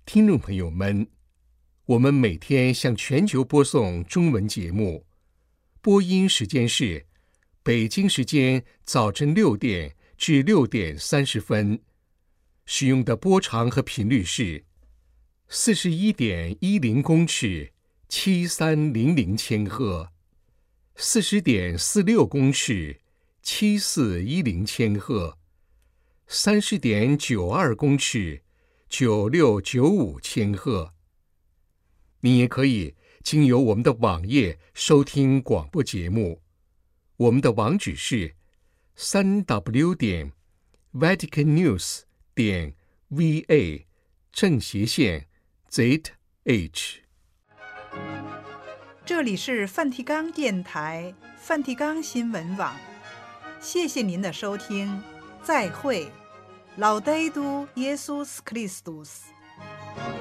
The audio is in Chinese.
听众朋友们，我们每天向全球播送中文节目，播音时间是北京时间早晨6点至6点30分，使用的波长和频率是41.10公尺7300千赫，40.46公尺7410千赫，30.92公尺9695千赫。你也可以经由我们的网页收听广播节目，我们的网址是www.vaticannews.va/ZH。 这里是梵蒂冈电台梵蒂冈新闻网，谢谢您的收听，再会，老戴都耶稣斯克里斯多斯。